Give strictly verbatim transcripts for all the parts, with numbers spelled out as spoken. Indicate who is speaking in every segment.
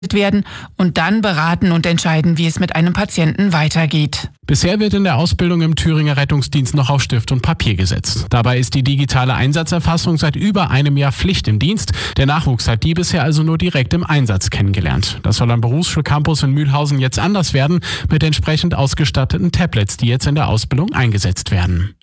Speaker 1: werden und dann beraten und entscheiden, wie es mit einem Patienten weitergeht.
Speaker 2: Bisher wird in der Ausbildung im Thüringer Rettungsdienst noch auf Stift und Papier gesetzt. Dabei ist die digitale Einsatzerfassung seit über einem Jahr Pflicht im Dienst. Der Nachwuchs hat die bisher also nur direkt im Einsatz kennengelernt. Das soll am Berufsschulcampus in Mühlhausen jetzt anders werden, mit entsprechend ausgestatteten Tablets, die jetzt in der Ausbildung eingesetzt werden.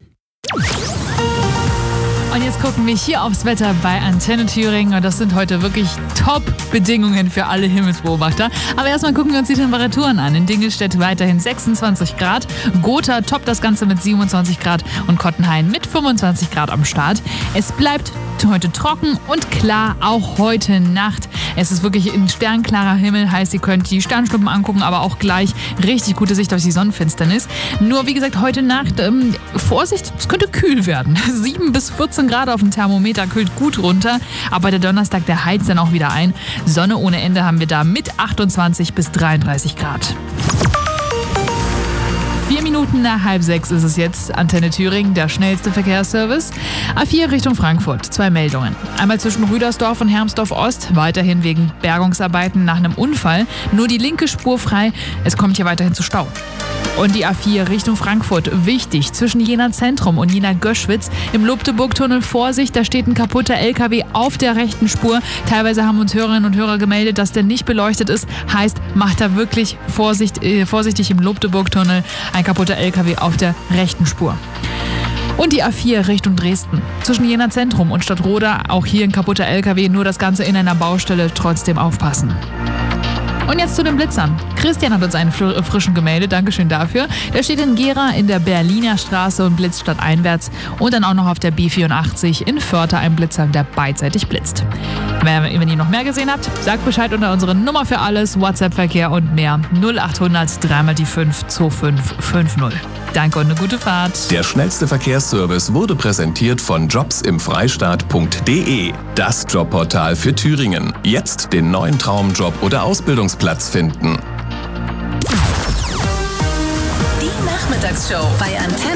Speaker 3: Und jetzt gucken wir hier aufs Wetter bei Antenne Thüringen. Und das sind heute wirklich Top-Bedingungen für alle Himmelsbeobachter. Aber erstmal gucken wir uns die Temperaturen an. In Dingelstedt weiterhin sechsundzwanzig Grad. Gotha toppt das Ganze mit siebenundzwanzig Grad und Kottenhain mit fünfundzwanzig Grad am Start. Es bleibt heute trocken und klar, auch heute Nacht. Es ist wirklich ein sternklarer Himmel, heißt, ihr könnt die Sternschnuppen angucken, aber auch gleich richtig gute Sicht auf die Sonnenfinsternis. Nur, wie gesagt, heute Nacht, ähm, Vorsicht, es könnte kühl werden. sieben bis vierzehn Grad auf dem Thermometer, kühlt gut runter. Aber der Donnerstag, der heizt dann auch wieder ein. Sonne ohne Ende haben wir da mit achtundzwanzig bis dreiunddreißig Grad. Vier Minuten nach halb sechs ist es jetzt. Antenne Thüringen, der schnellste Verkehrsservice. A vier Richtung Frankfurt. Zwei Meldungen. Einmal zwischen Rüdersdorf und Hermsdorf Ost. Weiterhin wegen Bergungsarbeiten nach einem Unfall. Nur die linke Spur frei. Es kommt hier weiterhin zu Stau. Und die A vier Richtung Frankfurt. Wichtig, zwischen Jena Zentrum und Jena Göschwitz. Im Lobteburg-Tunnel Vorsicht, da steht ein kaputter L K W auf der rechten Spur. Teilweise haben uns Hörerinnen und Hörer gemeldet, dass der nicht beleuchtet ist. Heißt, macht da wirklich Vorsicht, äh, vorsichtig im Lobteburg-Tunnel. Ein kaputter L K W auf der rechten Spur. Und die A vier Richtung Dresden. Zwischen Jena Zentrum und Stadtroda. Auch hier ein kaputter L K W, nur das Ganze in einer Baustelle. Trotzdem aufpassen. Und jetzt zu den Blitzern. Christian hat uns einen frischen gemeldet, Dankeschön dafür. Der steht in Gera in der Berliner Straße und blitzt stadteinwärts. Und dann auch noch auf der B vierundachtzig in Förther ein Blitzer, der beidseitig blitzt. Wenn ihr noch mehr gesehen habt, sagt Bescheid unter unsere Nummer für alles, WhatsApp-Verkehr und mehr. null achthundert dreimal die fünf zwei fünf fünf null. Danke und eine gute Fahrt.
Speaker 4: Der schnellste Verkehrsservice wurde präsentiert von jobs im freistaat punkt de. Das Jobportal für Thüringen. Jetzt den neuen Traumjob oder Ausbildungsplatz finden.
Speaker 5: Die Nachmittagsshow bei Antenne